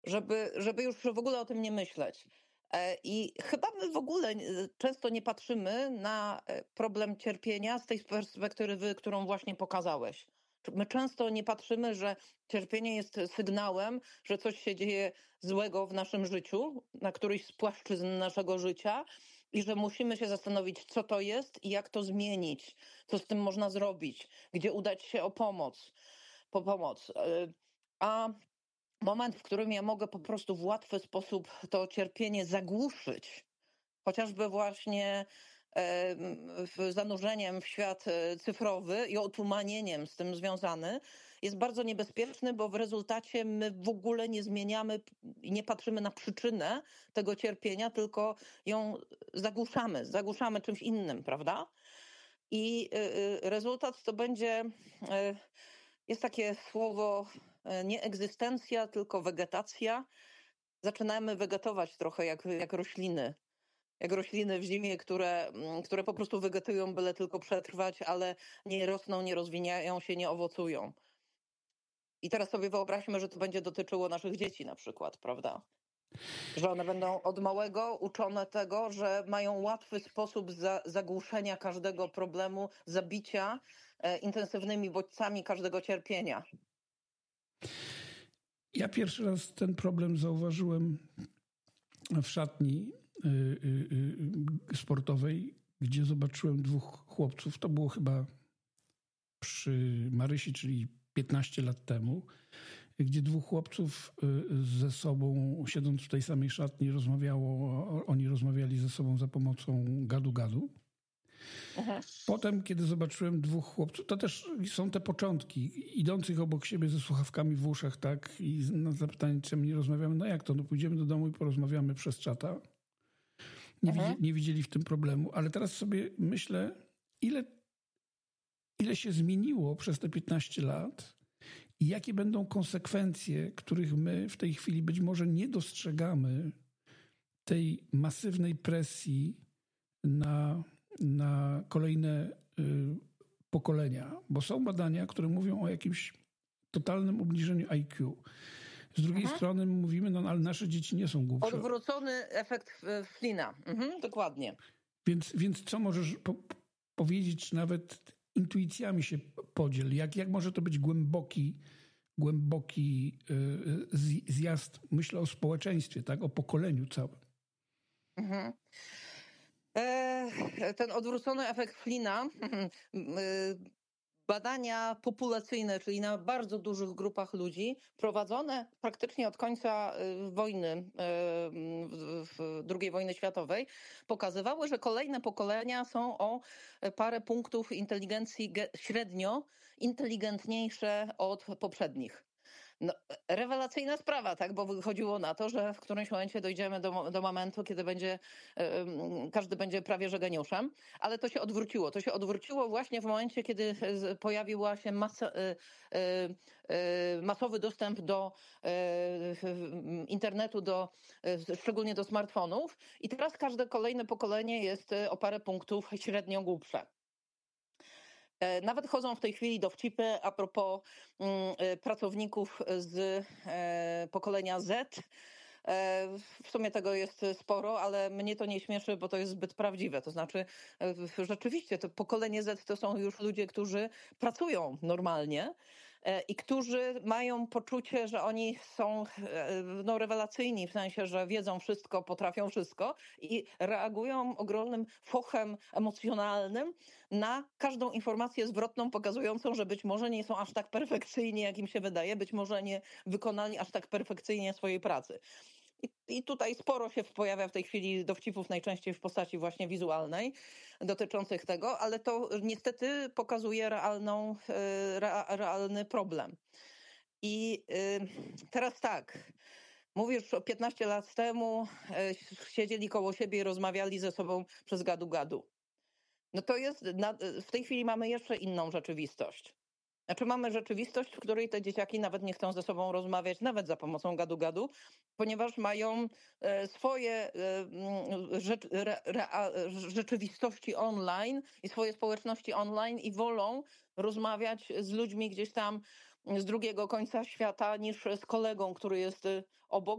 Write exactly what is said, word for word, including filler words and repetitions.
żeby, żeby już w ogóle o tym nie myśleć. E, I chyba my w ogóle nie- często nie patrzymy na e, problem cierpienia z tej perspektywy, którą właśnie pokazałeś. Czy My często nie patrzymy, że cierpienie jest sygnałem, że coś się dzieje złego w naszym życiu, na któryś z płaszczyzn naszego życia i że musimy się zastanowić, co to jest i jak to zmienić, co z tym można zrobić, gdzie udać się o pomoc, po pomoc. E, A moment, w którym ja mogę po prostu w łatwy sposób to cierpienie zagłuszyć, chociażby właśnie em, w zanurzeniem w świat e, cyfrowy i otumanieniem z tym związany, jest bardzo niebezpieczny, bo w rezultacie my w ogóle nie zmieniamy i nie patrzymy na przyczynę tego cierpienia, tylko ją zagłuszamy, zagłuszamy czymś innym, prawda? I y, y, rezultat to będzie, y, jest takie słowo, y, nie egzystencja, tylko wegetacja. Zaczynamy wegetować trochę jak, jak rośliny. Jak rośliny w zimie, które, mm, które po prostu wegetują, byle tylko przetrwać, ale nie rosną, nie rozwijają się, nie owocują. I teraz sobie wyobraźmy, że to będzie dotyczyło naszych dzieci na przykład, prawda? Że one będą od małego uczone tego, że mają łatwy sposób za, zagłuszenia każdego problemu, zabicia e, intensywnymi bodźcami każdego cierpienia. Ja pierwszy raz ten problem zauważyłem w szatni y, y, y, sportowej, gdzie zobaczyłem dwóch chłopców. To było chyba przy Marysi, czyli piętnaście lat temu, gdzie dwóch chłopców y, ze sobą, siedząc w tej samej szatni, rozmawiało, oni rozmawiali ze sobą za pomocą gadu-gadu. Aha. Potem, kiedy zobaczyłem dwóch chłopców, to też są te początki, idących obok siebie ze słuchawkami w uszach, tak, i na zapytanie, czym nie rozmawiamy, no jak to, no pójdziemy do domu i porozmawiamy przez czata. Nie, Aha. widzi, nie widzieli w tym problemu, ale teraz sobie myślę, ile, ile się zmieniło przez te piętnaście lat i jakie będą konsekwencje, których my w tej chwili być może nie dostrzegamy, tej masywnej presji na na kolejne y, pokolenia, bo są badania, które mówią o jakimś totalnym obniżeniu I Q. Z drugiej Aha. strony mówimy, no ale nasze dzieci nie są głupsze. Odwrócony efekt e, Flina. Mhm, dokładnie. Więc, więc co możesz po, powiedzieć, nawet intuicjami się podziel, jak, jak może to być głęboki, głęboki y, zjazd, myślę o społeczeństwie, tak, o pokoleniu całym. Mhm. E, ten odwrócony efekt Flina, badania populacyjne, czyli na bardzo dużych grupach ludzi, prowadzone praktycznie od końca y, wojny, y, w- w- drugiej wojny światowej, pokazywały, że kolejne pokolenia są o parę punktów inteligencji ge- średnio inteligentniejsze od poprzednich. No, rewelacyjna sprawa, tak? Bo wychodziło na to, że w którymś momencie dojdziemy do, mo- do momentu, kiedy będzie, em, każdy będzie prawie że geniuszem, ale to się odwróciło. To się odwróciło właśnie w momencie, kiedy z- pojawiła się masa, y, y, y, masowy dostęp do y, internetu, do, y, szczególnie do smartfonów. I teraz każde kolejne pokolenie jest y, o parę punktów średnio głupsze. E, Nawet chodzą w tej chwili dowcipy a propos mm, e, pracowników z e, pokolenia Z. E, W sumie tego jest sporo, ale mnie to nie śmieszy, bo to jest zbyt prawdziwe. To znaczy, e, w- rzeczywiście, to pokolenie Z to są już ludzie, którzy pracują normalnie e, i którzy mają poczucie, że oni są e, no, rewelacyjni, w sensie, że wiedzą wszystko, potrafią wszystko i reagują ogromnym fochem emocjonalnym na każdą informację zwrotną pokazującą, że być może nie są aż tak perfekcyjni, jak im się wydaje, być może nie wykonali aż tak perfekcyjnie swojej pracy. I, I tutaj sporo się pojawia w tej chwili dowcipów, najczęściej w postaci właśnie wizualnej, dotyczących tego, ale to niestety pokazuje realną, e, rea, realny problem. I y, teraz tak, mówisz o piętnaście lat temu, e, siedzieli koło siebie i rozmawiali ze sobą przez gadu-gadu. No to jest, na, w tej chwili mamy jeszcze inną rzeczywistość. Znaczy mamy rzeczywistość, w której te dzieciaki nawet nie chcą ze sobą rozmawiać, nawet za pomocą gadu-gadu, ponieważ mają e, swoje e, mm, rzecz, re, rea- rzeczywistości online i swoje społeczności online i wolą rozmawiać z ludźmi gdzieś tam z drugiego końca świata niż z kolegą, który jest obok.